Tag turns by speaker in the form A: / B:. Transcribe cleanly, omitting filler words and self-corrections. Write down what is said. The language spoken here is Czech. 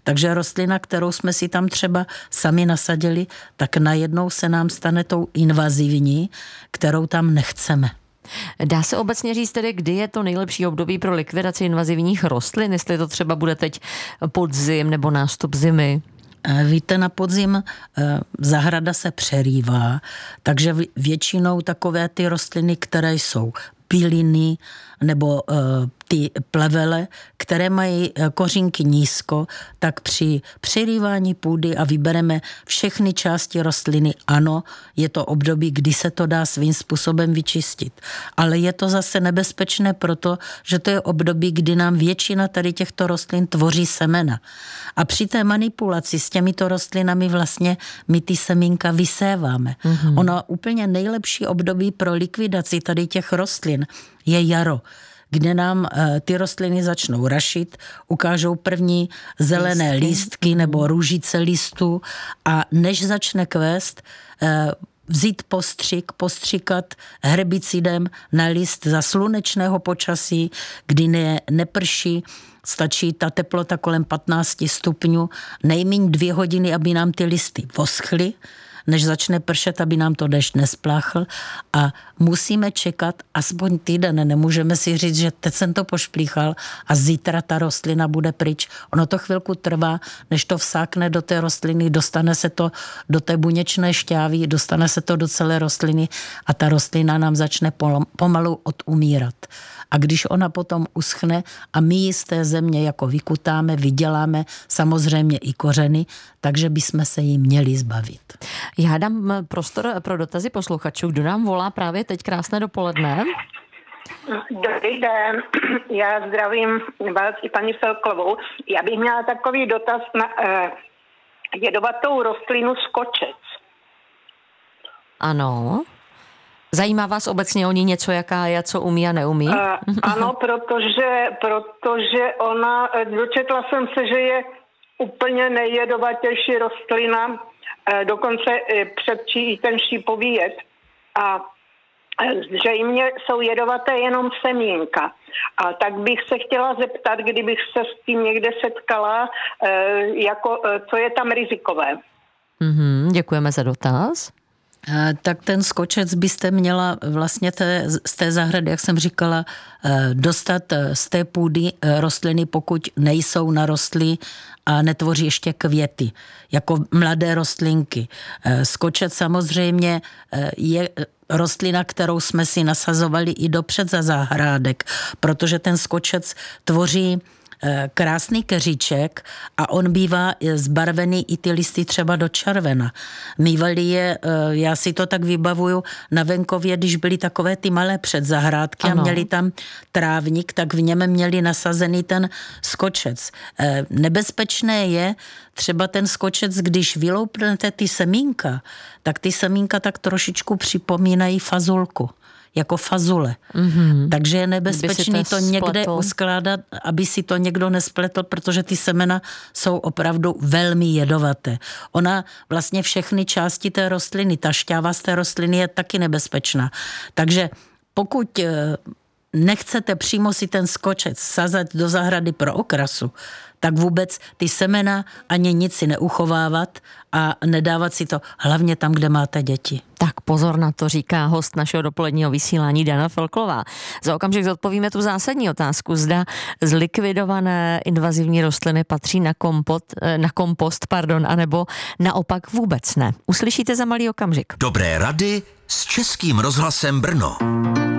A: Takže rostlina, kterou jsme si tam třeba sami nasadili, tak najednou se nám stane tou invazivní, kterou tam nechceme.
B: Dá se obecně říct tedy, kdy je to nejlepší období pro likvidaci invazivních rostlin, jestli to třeba bude teď podzim nebo nástup zimy?
A: Víte, na podzim zahrada se přerývá, takže většinou takové ty rostliny, které jsou byliny nebo ty plevele, které mají kořínky nízko, tak při přerývání půdy a vybereme všechny části rostliny, ano, je to období, kdy se to dá svým způsobem vyčistit. Ale je to zase nebezpečné proto, že to je období, kdy nám většina tady těchto rostlin tvoří semena. A při té manipulaci s těmito rostlinami vlastně my ty semínka vyséváme. Ono úplně nejlepší období pro likvidaci tady těch rostlin je jaro, kde nám ty rostliny začnou rašit, ukážou první zelené lístky nebo růžice listů a než začne kvést, vzít postříkat herbicidem na list za slunečného počasí, kdy neprší, stačí ta teplota kolem 15 stupňů, nejméně 2 hodiny, aby nám ty listy voschly, než začne pršet, aby nám to déšť nespláchl a musíme čekat aspoň týden. Nemůžeme si říct, že teď jsem to pošplíchal a zítra ta rostlina bude pryč. Ono to chvilku trvá, než to vsákne do té rostliny, dostane se to do té buněčné šťávy, dostane se to do celé rostliny a ta rostlina nám začne pomalu odumírat. A když ona potom uschne a my ji z té země jako vykutáme, vyděláme samozřejmě i kořeny, takže bychom se jí měli zbavit.
B: Já dám prostor pro dotazy posluchačů. Kdo nám volá právě teď? Krásné dopoledne.
C: Dobrý den, já zdravím vás i paní Felklovou. Já bych měla takový dotaz na jedovatou rostlinu skočec.
B: Ano. Zajímá vás obecně o ní něco, jaká je, co umí a neumí?
C: Ano, protože ona, dočetla jsem se, že je úplně nejjedovatější rostlina, dokonce předčí i ten šípový jed. A zřejmě jsou jedovaté jenom semínka. A tak bych se chtěla zeptat, kdybych se s tím někde setkala, co je tam rizikové.
B: Děkujeme za dotaz.
A: Tak ten skočec byste měla vlastně z té zahrady, jak jsem říkala, dostat z té půdy rostliny, pokud nejsou narostlí a netvoří ještě květy, jako mladé rostlinky. Skočec samozřejmě je rostlina, kterou jsme si nasazovali i dopřed za zahrádek, protože ten skočec tvoří krásný keříček a on bývá zbarvený i ty listy třeba do červena. Mívali je, já si to tak vybavuju, na venkově, když byly takové ty malé předzahrádky a měli tam trávník, tak v něm měli nasazený ten skočec. Nebezpečné je třeba ten skočec, když vyloupnete ty semínka, tak ty semínka tak trošičku připomínají fazulku. Jako fazule. Takže je nebezpečný to někde uskládat, aby si to někdo nespletl, protože ty semena jsou opravdu velmi jedovaté. Ona vlastně všechny části té rostliny, ta šťáva z té rostliny je taky nebezpečná. Takže pokud nechcete přímo si ten skočec sázat do zahrady pro okrasu, tak vůbec ty semena ani nic si neuchovávat a nedávat si to hlavně tam, kde máte děti.
B: Tak pozor na to, říká host našeho dopoledního vysílání Dana Felklová. Za okamžik zodpovíme tu zásadní otázku, zda zlikvidované invazivní rostliny patří na kompost, anebo naopak vůbec ne. Uslyšíte za malý okamžik.
D: Dobré rady s Českým rozhlasem Brno.